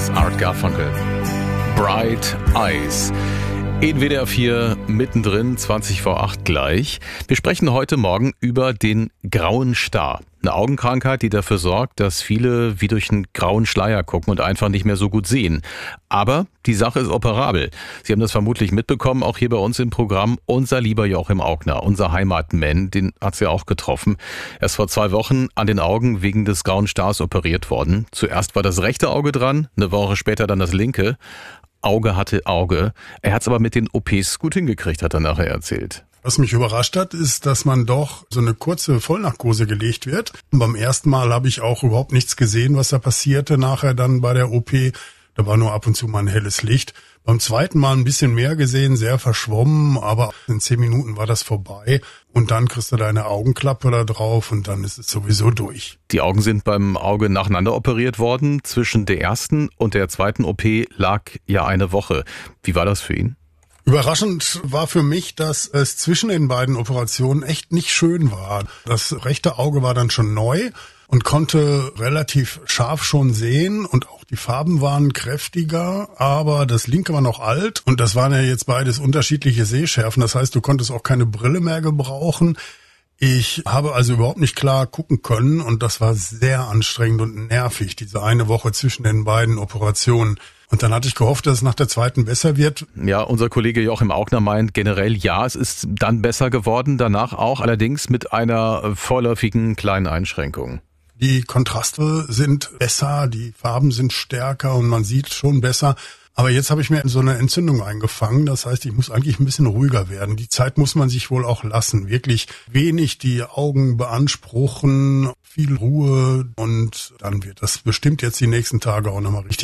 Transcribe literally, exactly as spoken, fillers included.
ist Art Garfunkel. Bright Eyes. In W D R vier mittendrin, zwanzig vor acht gleich. Wir sprechen heute Morgen über den grauen Star. Eine Augenkrankheit, die dafür sorgt, dass viele wie durch einen grauen Schleier gucken und einfach nicht mehr so gut sehen. Aber die Sache ist operabel. Sie haben das vermutlich mitbekommen, auch hier bei uns im Programm. Unser lieber Joachim Augner, unser Heimatman, den hat's ja auch getroffen. Er ist vor zwei Wochen an den Augen wegen des grauen Stars operiert worden. Zuerst war das rechte Auge dran, eine Woche später dann das linke. Auge hatte Auge. Er hat's aber mit den O Ps gut hingekriegt, hat er nachher erzählt. Was mich überrascht hat, ist, dass man doch so eine kurze Vollnarkose gelegt wird. Und beim ersten Mal habe ich auch überhaupt nichts gesehen, was da passierte nachher dann bei der O P. Da war nur ab und zu mal ein helles Licht. Beim zweiten Mal ein bisschen mehr gesehen, sehr verschwommen, aber in zehn Minuten war das vorbei. Und dann kriegst du deine Augenklappe da drauf und dann ist es sowieso durch. Die Augen sind beim Auge nacheinander operiert worden. Zwischen der ersten und der zweiten O P lag ja eine Woche. Wie war das für ihn? Überraschend war für mich, dass es zwischen den beiden Operationen echt nicht schön war. Das rechte Auge war dann schon neu und konnte relativ scharf schon sehen und auch die Farben waren kräftiger, aber das linke war noch alt und das waren ja jetzt beides unterschiedliche Sehschärfen. Das heißt, du konntest auch keine Brille mehr gebrauchen. Ich habe also überhaupt nicht klar gucken können und das war sehr anstrengend und nervig, diese eine Woche zwischen den beiden Operationen. Und dann hatte ich gehofft, dass es nach der zweiten besser wird. Ja, unser Kollege Joachim Augner meint generell, ja, es ist dann besser geworden, danach auch, allerdings mit einer vorläufigen kleinen Einschränkung. Die Kontraste sind besser, die Farben sind stärker und man sieht schon besser. Aber jetzt habe ich mir so eine Entzündung eingefangen. Das heißt, ich muss eigentlich ein bisschen ruhiger werden. Die Zeit muss man sich wohl auch lassen. Wirklich wenig die Augen beanspruchen, viel Ruhe und dann wird das bestimmt jetzt die nächsten Tage auch nochmal richtig.